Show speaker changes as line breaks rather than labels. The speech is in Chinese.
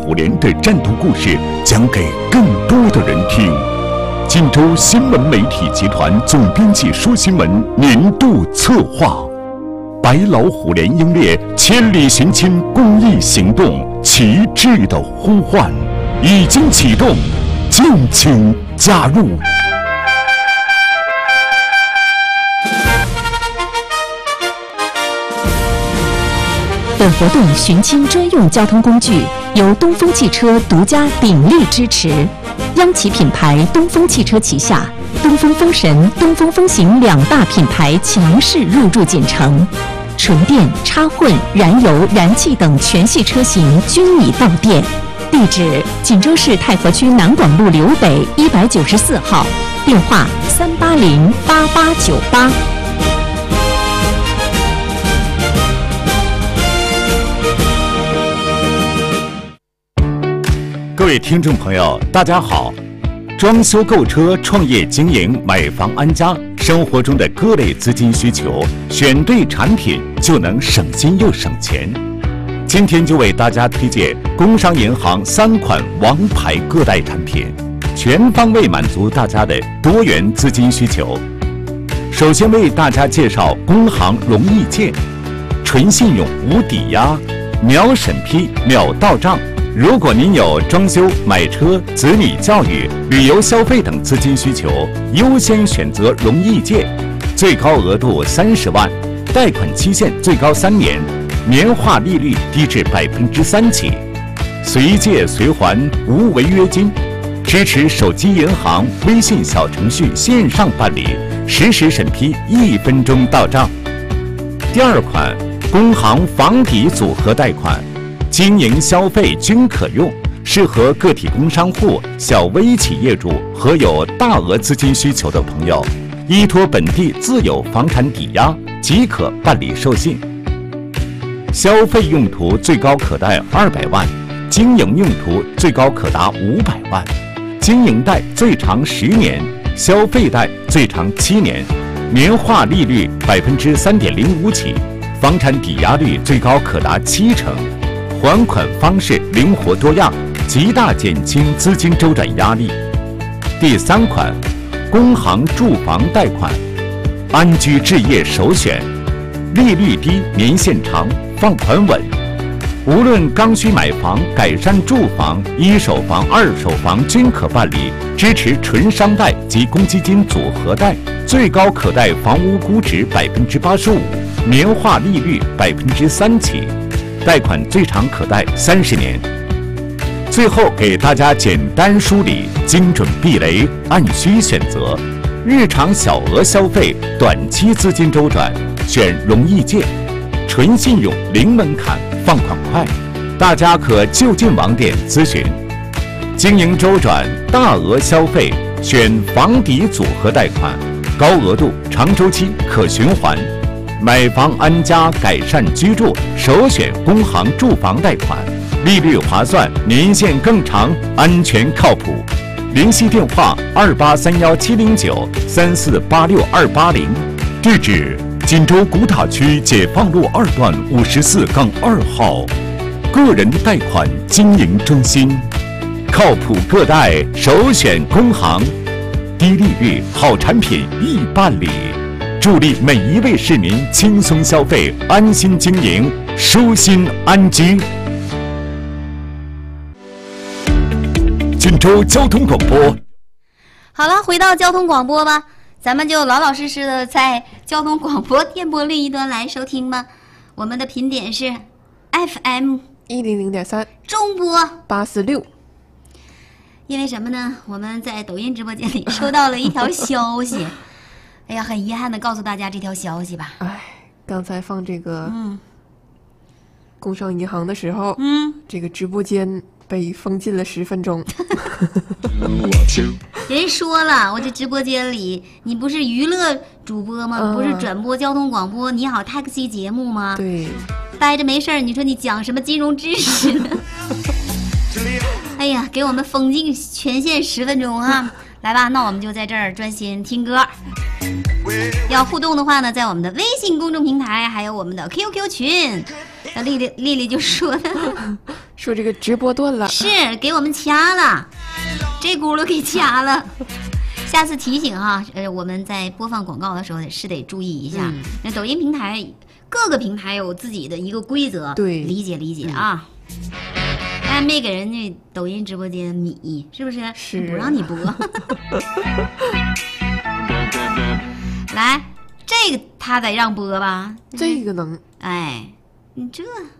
虎连的战斗故事讲给更多的人听。锦州新闻媒体集团总编辑说新闻年度策划，白老虎连英烈千里寻亲公益行动旗帜的呼唤已经启动，敬请加入。
本活动寻亲专用交通工具由东风汽车独家鼎力支持，央企品牌东风汽车旗下东风风神、东风风行两大品牌强势入驻锦城，纯电、插混、燃油、燃气等全系车型均已到店。地址：锦州市太和区南广路刘北194号，电话3808898。
各位听众朋友，大家好！装修购车、创业经营、买房安家，生活中的各类资金需求，选对产品就能省心又省钱。今天就为大家推荐工商银行3款王牌个贷产品，全方位满足大家的多元资金需求。首先为大家介绍工行容易借，纯信用无抵押，秒审批秒到账。如果您有装修、买车、子女教育、旅游消费等资金需求，优先选择容易借，最高额度30万，贷款期限最高3年，年化利率低至3%起，随借随还，无违约金，支持手机银行、微信小程序线上办理，实时审批1分钟到账。第二款，工行房抵组合贷款。经营消费均可用，适合个体工商户、小微企业主和有大额资金需求的朋友，依托本地自有房产抵押即可办理授信。消费用途最高可贷200万，经营用途最高可达500万。经营贷最长10年，消费贷最长7年，年化利率3.05%起，房产抵押率最高可达70%。还款方式灵活多样，极大减轻资金周转压力。第3款，工行住房贷款，安居置业首选，利率低，年限长，放款稳。无论刚需买房、改善住房、一手房、二手房均可办理，支持纯商贷及公积金组合贷，最高可贷房屋估值85%，年化利率3%起。贷款最长可贷30年。最后给大家简单梳理，精准避雷，按需选择。日常小额消费、短期资金周转，选容易借，纯信用零门槛，放款快。大家可就近网点咨询。经营周转、大额消费，选房抵组合贷款，高额度、长周期，可循环。买房安家、改善居住，首选工行住房贷款，利率划算，年限更长，安全靠谱。联系电话283170934868280，地址锦州古塔区解放路2段54-2号，个人贷款经营中心，靠谱个贷首选工行，低利率、好产品易办理。助力每一位市民轻松消费、安心经营、舒心安居。锦州交通广播。
好了，回到交通广播吧，咱们就老老实实的在交通广播电波另一端来收听吧。我们的频点是 FM
100.3，
中波
846。
因为什么呢？我们在抖音直播间里收到了一条消息。哎呀，很遗憾的告诉大家这条消息吧。
哎，刚才放这个工商银行的时候，这个直播间被封禁了10分钟。
人说了，我这直播间里，你不是娱乐主播吗？不是转播交通广播你好 taxi 节目吗？
对，
待着没事儿，你说你讲什么金融知识呢？哎呀，给我们封禁权限10分钟啊！来吧，那我们就在这儿专心听歌。要互动的话呢，在我们的微信公众平台，还有我们的 QQ 群。那丽丽就说呢，
说这个直播断了，
是给我们掐了，这轱辘给掐了。下次提醒哈，我们在播放广告的时候是得注意一下。那抖音平台各个平台有自己的一个规则，
对，
理解理解啊。但没给人家抖音直播间米，是不是？
是
不让你播。来，这个他得让播吧？
这个能，
哎，你这。